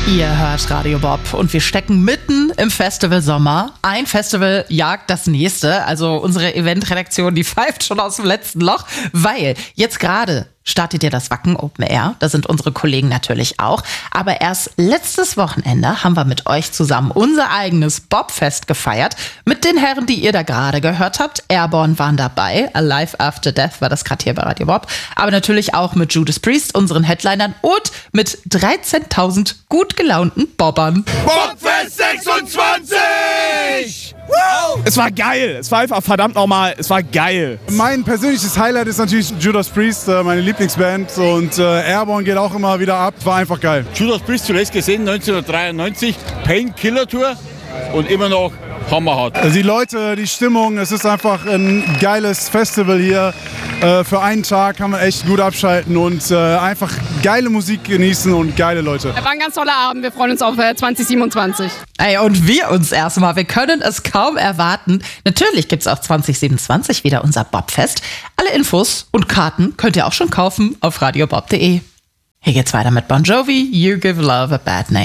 Ihr hört Radio Bob und wir stecken mitten im Festivalsommer. Ein Festival jagt das nächste. Also unsere Eventredaktion, die pfeift schon aus dem letzten Loch, weil jetzt gerade startet ja das Wacken Open Air. Da sind unsere Kollegen natürlich auch. Aber erst letztes Wochenende haben wir mit euch zusammen unser eigenes Bobfest gefeiert. Mit den Herren, die ihr da gerade gehört habt. Airborne waren dabei. Alive After Death war das gerade hier bei Radio Bob. Aber natürlich auch mit Judas Priest, unseren Headlinern, und mit 13.000 gut gelaunten Bobbern. Bobfest 26! Wow. Es war geil. Es war einfach verdammt nochmal, es war geil. Mein persönliches Highlight ist natürlich Judas Priest, meine Lieblingsband. Und Airborne geht auch immer wieder ab. War einfach geil. Judas Priest zuletzt gesehen, 1993. Painkiller-Tour und immer noch hammerhart. Die Leute, die Stimmung, es ist einfach ein geiles Festival hier. Für einen Tag kann man echt gut abschalten und einfach geile Musik genießen und geile Leute. War ein ganz toller Abend. Wir freuen uns auf 2027. Ey, und wir uns erstmal. Wir können es kaum erwarten. Natürlich gibt's auch 2027 wieder unser Bobfest. Alle Infos und Karten könnt ihr auch schon kaufen auf radiobob.de. Hier geht's weiter mit Bon Jovi, You Give Love a Bad Name.